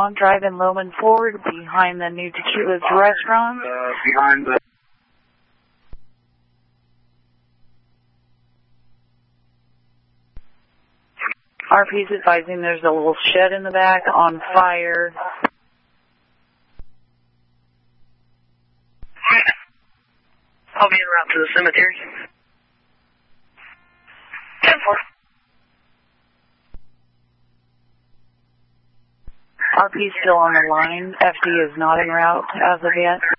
Long Drive in Lowman Forward, behind the new Tequila's restaurant. Behind the... RP's advising there's a little shed in the back on fire. I'll be en route to the cemetery. 10-4. RP's still on the line. FD is not en route as of yet.